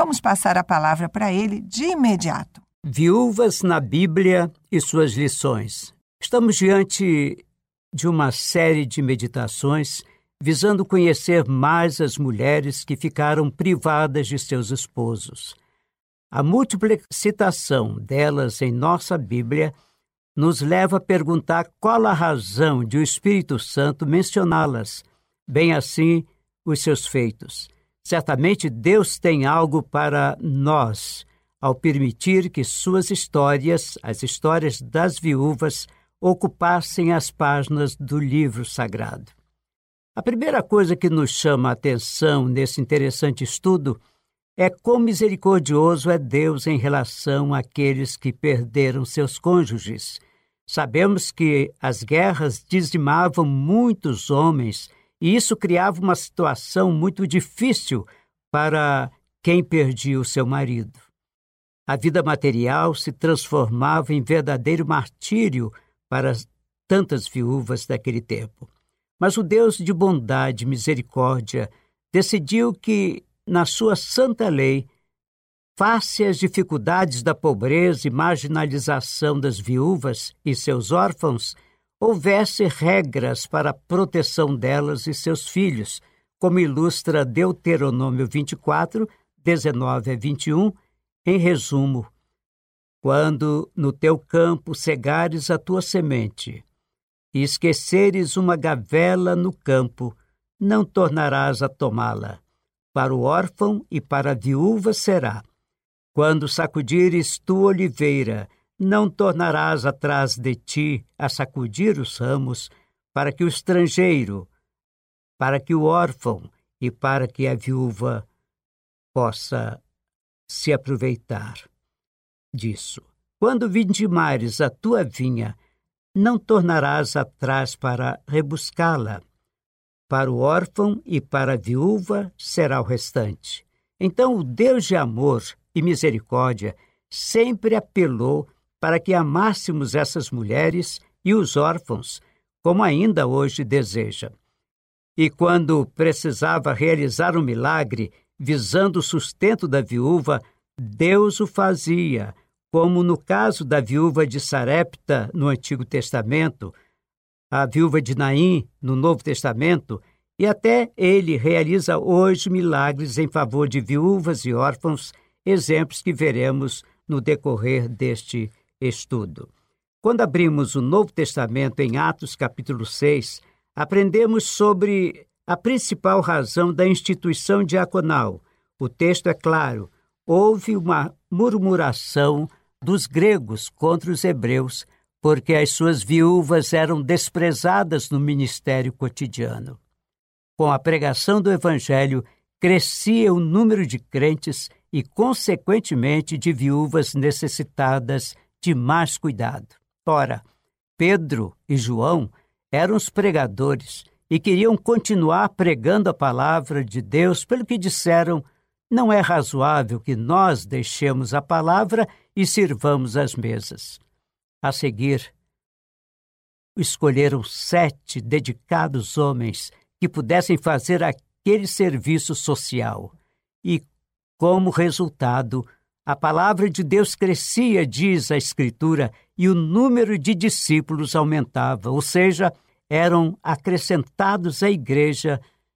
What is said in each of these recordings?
Vamos passar a palavra para ele de imediato. Viúvas na Bíblia e suas lições. Estamos diante de uma série de meditações visando conhecer mais as mulheres que ficaram privadas de seus esposos. A múltipla citação delas em nossa Bíblia nos leva a perguntar qual a razão de o Espírito Santo mencioná-las, bem assim os seus feitos. Certamente Deus tem algo para nós, ao permitir que suas histórias, as histórias das viúvas, ocupassem as páginas do livro sagrado. A primeira coisa que nos chama a atenção nesse interessante estudo é quão misericordioso é Deus em relação àqueles que perderam seus cônjuges. Sabemos que as guerras dizimavam muitos homens e isso criava uma situação muito difícil para quem perdia o seu marido. A vida material se transformava em verdadeiro martírio para tantas viúvas daquele tempo. Mas o Deus de bondade e misericórdia decidiu que, na sua santa lei, face às dificuldades da pobreza e marginalização das viúvas e seus órfãos, houvesse regras para a proteção delas e seus filhos, como ilustra Deuteronômio 24, 19 a 21, em resumo: quando no teu campo cegares a tua semente e esqueceres uma gavela no campo, não tornarás a tomá-la. Para o órfão e para a viúva será. Quando sacudires tua oliveira, não tornarás atrás de ti a sacudir os ramos, para que o estrangeiro, para que o órfão e para que a viúva possa se aproveitar disso. Quando vindimares a tua vinha, não tornarás atrás para rebuscá-la. Para o órfão e para a viúva será o restante. Então o Deus de amor e misericórdia sempre apelou para que amássemos essas mulheres e os órfãos, como ainda hoje deseja. E quando precisava realizar um milagre visando o sustento da viúva, Deus o fazia, como no caso da viúva de Sarepta no Antigo Testamento, a viúva de Naim no Novo Testamento, e até ele realiza hoje milagres em favor de viúvas e órfãos, exemplos que veremos no decorrer deste estudo. Quando abrimos o Novo Testamento em Atos capítulo 6, aprendemos sobre a principal razão da instituição diaconal. O texto é claro: houve uma murmuração dos gregos contra os hebreus, porque as suas viúvas eram desprezadas no ministério cotidiano. Com a pregação do Evangelho, crescia o número de crentes e, consequentemente, de viúvas necessitadas de mais cuidado. Ora, Pedro e João eram os pregadores e queriam continuar pregando a palavra de Deus, pelo que disseram: não é razoável que nós deixemos a palavra e sirvamos as mesas. A seguir, escolheram 7 dedicados homens que pudessem fazer aquele serviço social. E, como resultado, a palavra de Deus crescia, diz a Escritura, e o número de discípulos aumentava, ou seja, eram acrescentados à igreja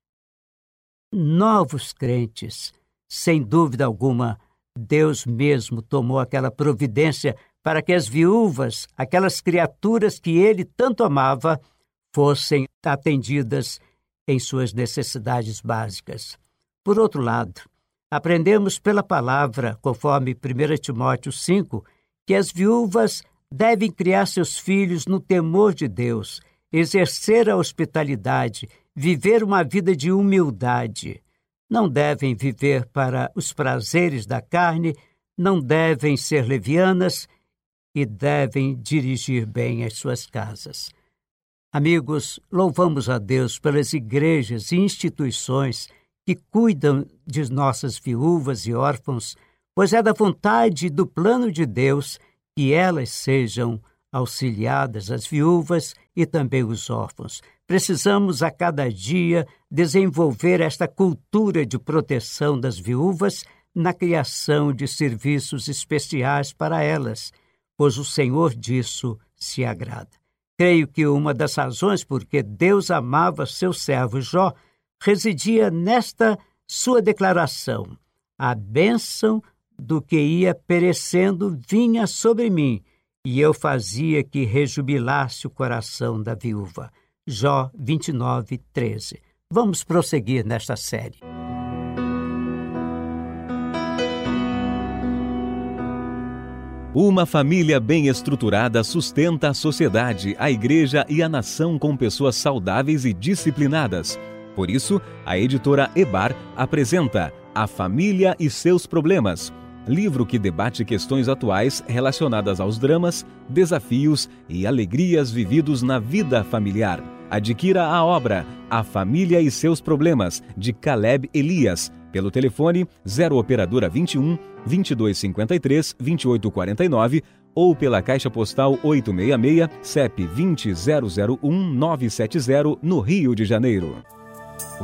novos crentes. Sem dúvida alguma, Deus mesmo tomou aquela providência para que as viúvas, aquelas criaturas que ele tanto amava, fossem atendidas em suas necessidades básicas. Por outro lado, aprendemos pela palavra, conforme 1 Timóteo 5, que as viúvas devem criar seus filhos no temor de Deus, exercer a hospitalidade, viver uma vida de humildade. Não devem viver para os prazeres da carne, não devem ser levianas e devem dirigir bem as suas casas. Amigos, louvamos a Deus pelas igrejas e instituições que cuidam de nossas viúvas e órfãos, pois é da vontade e do plano de Deus que elas sejam auxiliadas, as viúvas e também os órfãos. Precisamos a cada dia desenvolver esta cultura de proteção das viúvas, na criação de serviços especiais para elas, pois o Senhor disso se agrada. Creio que uma das razões por que Deus amava seu servo Jó residia nesta sua declaração: a bênção do que ia perecendo vinha sobre mim, e eu fazia que rejubilasse o coração da viúva. Jó 29:13. Vamos prosseguir nesta série. Uma família bem estruturada sustenta a sociedade, a igreja e a nação com pessoas saudáveis e disciplinadas. Por isso, a editora Ebar apresenta A Família e Seus Problemas, livro que debate questões atuais relacionadas aos dramas, desafios e alegrias vividos na vida familiar. Adquira a obra A Família e Seus Problemas, de Caleb Elias, pelo telefone 0 operadora 21 2253 2849 ou pela Caixa Postal 866, CEP 20001 970, no Rio de Janeiro.